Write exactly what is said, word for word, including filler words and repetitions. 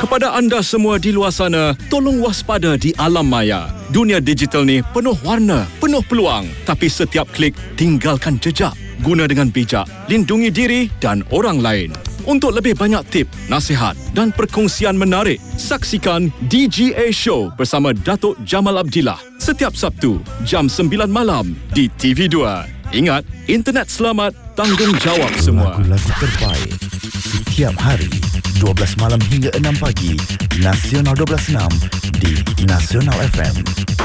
Kepada anda semua di luar sana, tolong waspada di alam maya. Dunia digital ni penuh warna, penuh peluang. Tapi setiap klik tinggalkan jejak. Guna dengan bijak, lindungi diri dan orang lain. Untuk lebih banyak tip, nasihat dan perkongsian menarik, saksikan D G A Show bersama Datuk Jamal Abdillah setiap Sabtu jam sembilan malam di T V dua. Ingat, internet selamat, tanggungjawab semua. Lagu-lagu terbaik setiap hari dua belas malam hingga enam pagi. Nasional dua belas enam di Nasional F M.